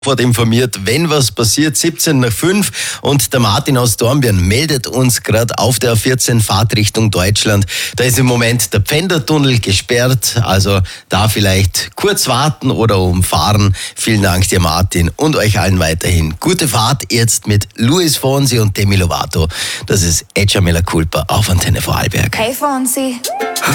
Sofort informiert, wenn was passiert, 17 nach 5 und der Martin aus Dornbirn meldet uns gerade auf der A14 Fahrt Richtung Deutschland. Da ist im Moment der Pfändertunnel gesperrt, also da vielleicht kurz warten oder umfahren. Vielen Dank dir, Martin, und euch allen weiterhin gute Fahrt jetzt mit Luis Fonsi und Demi Lovato. Das ist Eccia Mea Culpa auf Antenne Vorarlberg. Hey Fonsi.